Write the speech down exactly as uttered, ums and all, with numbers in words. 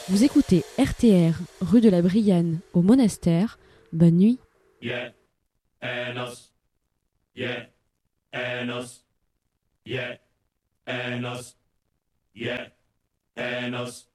Vous écoutez R T R, rue de la Brianne, au Monastère. Bonne nuit. Yeah, Enos. Yeah, Enos. Yeah, Enos. Yeah, Enos.